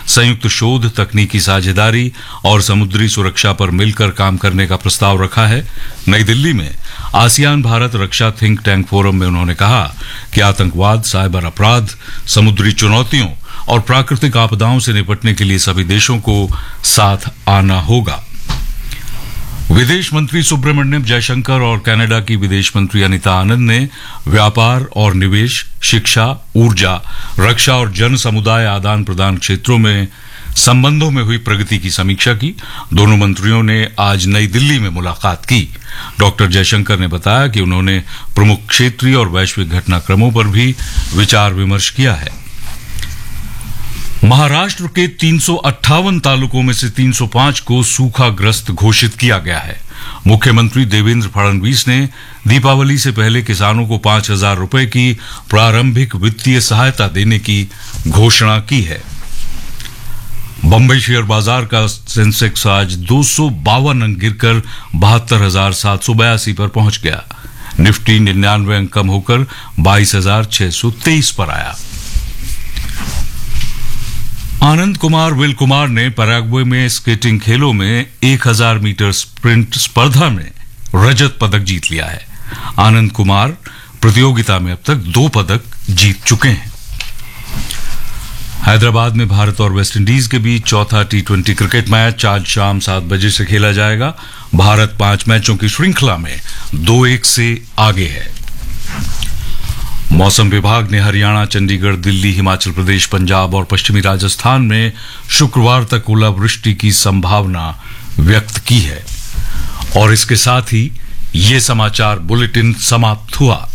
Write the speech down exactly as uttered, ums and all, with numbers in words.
संयुक्त शोध, तकनीकी साझेदारी और समुद्री सुरक्षा पर मिलकर काम करने का प्रस्ताव रखा है। नई दिल्ली में आसियान भारत रक्षा थिंक टैंक फोरम में उन्होंने कहा कि आतंकवाद, साइबर अपराध, समुद्री चुनौतियों और प्राकृतिक आपदाओं से निपटने के लिए सभी देशों को साथ आना होगा। विदेश मंत्री सुब्रमण्यम जयशंकर और कनाडा की विदेश मंत्री अनीता आनंद ने व्यापार और निवेश, शिक्षा, ऊर्जा, रक्षा और जन समुदाय आदान प्रदान क्षेत्रों में संबंधों में हुई प्रगति की समीक्षा की। दोनों मंत्रियों ने आज नई दिल्ली में मुलाकात की। डॉक्टर जयशंकर ने बताया कि उन्होंने प्रमुख क्षेत्रीय और वैश्विक घटनाक्रमों पर भी विचार विमर्श किया है। महाराष्ट्र के तीन सौ अट्ठावन तालुकों में से तीन सौ पाँच को सूखाग्रस्त घोषित किया गया है। मुख्यमंत्री देवेंद्र फडणवीस ने दीपावली से पहले किसानों को पांच हजार रुपए की प्रारंभिक वित्तीय सहायता देने की घोषणा की है। बंबई शेयर बाजार का सेंसेक्स आज दो सौ बावन अंक गिरकर बहत्तर हजार सात सौ बयासी पर पहुंच गया। निफ्टी निन्यानवे अंक कम होकर बाईस हजार छह सौ तेईस पर आया। आनंद कुमार विल कुमार ने पैराग्वे में स्केटिंग खेलों में एक हजार मीटर स्प्रिंट स्पर्धा में रजत पदक जीत लिया है। आनंद कुमार प्रतियोगिता में अब तक दो पदक जीत चुके हैं। हैदराबाद में भारत और वेस्टइंडीज के बीच चौथा टी ट्वेंटी क्रिकेट मैच आज शाम सात बजे से खेला जाएगा। भारत पांच मैचों की श्रृंखला में दो एक से आगे है। मौसम विभाग ने हरियाणा, चंडीगढ़, दिल्ली, हिमाचल प्रदेश, पंजाब और पश्चिमी राजस्थान में शुक्रवार तक ओलावृष्टि की संभावना व्यक्त की है। और इसके साथ ही ये समाचार बुलेटिन समाप्त हुआ।